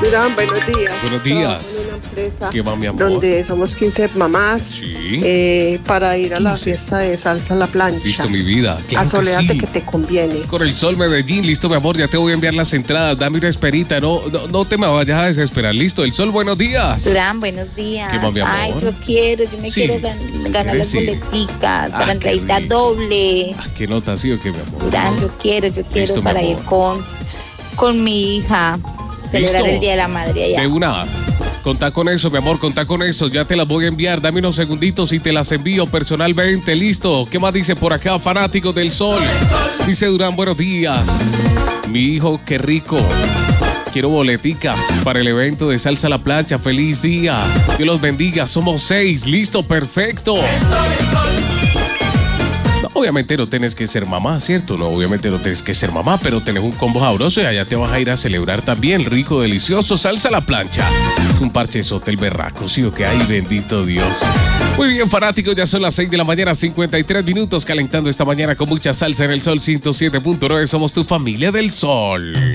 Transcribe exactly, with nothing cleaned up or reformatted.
Durán, buenos días. Buenos días. Trabajo en una empresa ¿Qué va, mi amor? donde somos quince mamás Sí. eh, para ir a la quince. fiesta de salsa a la plancha. Listo, mi vida. Claro que Asoléate sí. que te conviene. Con el Sol Medellín, listo, mi amor, ya te voy a enviar las entradas. Dame una esperita, no, no, no te me vayas a desesperar. Listo, el Sol, buenos días. Durán, buenos días. ¿Qué más, mi amor? Ay, yo quiero, yo me Sí. quiero gan- ganar las Sí. boleticas Ah, para qué entradita rico. doble. Ah, qué nota, sí o qué, mi amor. Durán, yo quiero, yo quiero Listo, mi para ir amor. con, con mi hija. Celebrar Listo. el Día de la Madre allá. De una. Contá con eso, mi amor, contá con eso. Ya te las voy a enviar. Dame unos segunditos y te las envío personalmente. Listo. ¿Qué más dice por acá, fanáticos del Sol? Dice Durán, buenos días. Mi hijo, qué rico. Quiero boleticas para el evento de Salsa a la Plancha. Feliz día. Dios los bendiga. Somos seis. Listo, perfecto. No, obviamente no tienes que ser mamá, ¿cierto? No, obviamente no tienes que ser mamá, pero tenés un combo sabroso y allá te vas a ir a celebrar también. Rico, delicioso, salsa a la plancha. Es un parchezote el berraco, sí o que hay, bendito Dios. Muy bien, fanáticos, ya son las seis de la mañana, cincuenta y tres minutos, calentando esta mañana con mucha salsa en el Sol ciento siete punto nueve. Somos tu familia del Sol.